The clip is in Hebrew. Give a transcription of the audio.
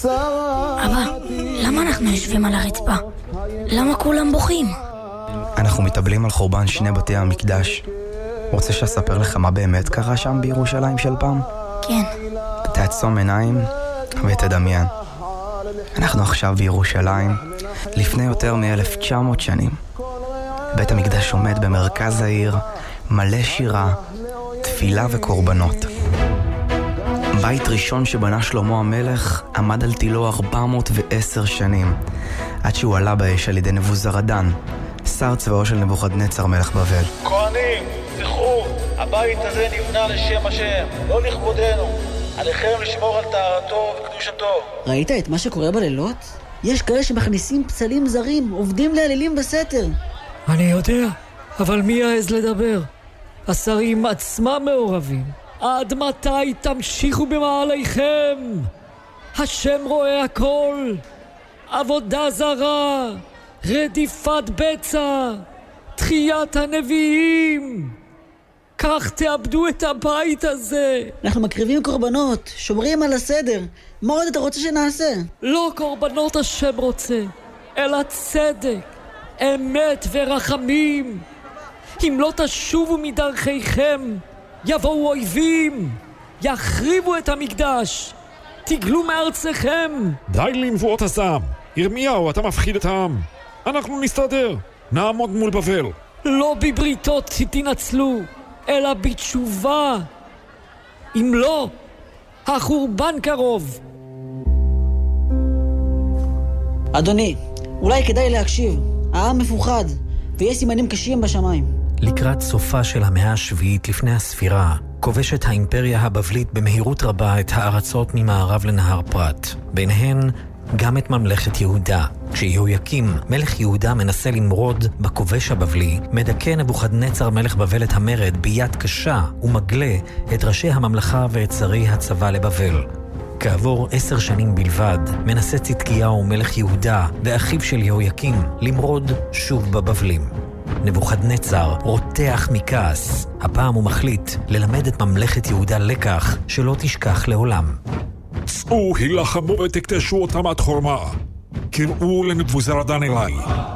אבא, למה אנחנו יושבים על הרצפה? למה כולם בוכים? אנחנו מתאבלים על חורבן שני בתי המקדש. רוצה שאספר לך מה באמת קרה שם בירושלים של פעם? כן. תעצום עיניים ותדמיין. אנחנו עכשיו בירושלים, לפני יותר מ-1900 שנים. בית המקדש עומד במרכז העיר, מלא שירה, תפילה וקורבנות. בית ראשון שבנה שלמה המלך עמד על תילו 410 שנים, עד שהוא עלה באש על ידי נבוזרדן, שר צבאו של נבוכדנצר מלך בבל. כהנים, זכרו, הבית הזה נבנה לשם השם, לא לכבודנו. עליכם לשמור על טהרתו וקדושתו. ראית את מה שקורה בלילות? יש כאלה שמכניסים פסלים זרים, עובדים להלילים בסתר. אני יודע, אבל מי יעז לדבר? השרים עצמם מעורבים. עד מתי תמשיכו במעליכם? השם רואה הכל. עבודה זרה, רדיפת בצע, תחיית הנביאים. כך תאבדו את הבית הזה. אנחנו מקריבים קורבנות, שומרים על הסדר. מה עוד אתה רוצה שנעשה? לא קורבנות השם רוצה, אלא צדק, אמת ורחמים. אם לא תשובו מדרכיכם, יבואו אויבים, יחריבו את המקדש, תגלו מארצכם. די לנבואות הזעם. ירמיהו, אתה מפחיד את העם. אנחנו נסתדר, נעמוד מול בבל. לא בבריתות תנצלו, אלא בתשובה. אם לא, החורבן קרוב. אדוני, אולי כדאי להקשיב. העם מפוחד, ויש סימנים קשים בשמיים. לקראת סופה של המאה השביעית לפני הספירה, כובשת האימפריה הבבלית במהירות רבה את הארצות ממערב לנהר פרת. ביניהן גם את ממלכת יהודה. כשיהויקים, מלך יהודה מנסה למרוד בכובש הבבלי, מדכא נבוכדנצר מלך בבל את המרד ביד קשה ומגלה את ראשי הממלכה ואת שרי הצבא לבבל. כעבור 10 שנים בלבד, מנסה צדקיהו מלך יהודה ואחיו של יהויקים למרוד שוב בבבלים. נבוכדנצר רותח מכעס. הפעם הוא מחליט ללמד את ממלכת יהודה לקח שלא תשכח לעולם. צאו, הילחמו ותקדשו אותם עד חורמה. קראו לנבוזרדן אליי.